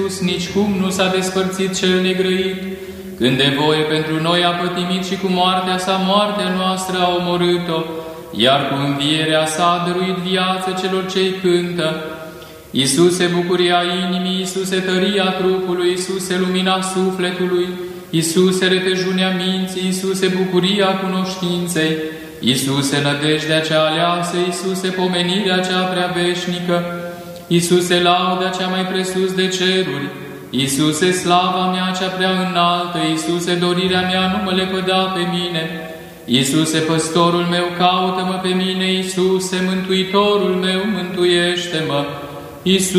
nici cum nu s-a despărțit cel negrăit, când de voie pentru noi a pătimit și cu moartea sa moartea noastră a omorât-o, iar cu învierea sa a dăruit viață celor ce-i cântă. Iisuse, bucuria inimii, Iisuse, tăria trupului, Iisuse, lumina sufletului, Iisuse, retejunea minții, Iisuse, bucuria cunoștinței, Iisuse, nădejdea cea aleasă, Iisuse, pomenirea cea prea veșnică, Iisuse, lauda cea mai presus de ceruri, Iisuse, slava mea cea prea înaltă, Iisuse, dorirea mea nu mă lepăda pe mine, Iisuse, păstorul meu, caută-mă pe mine, Iisuse, mântuitorul meu, mântuiește-mă, Iisuse,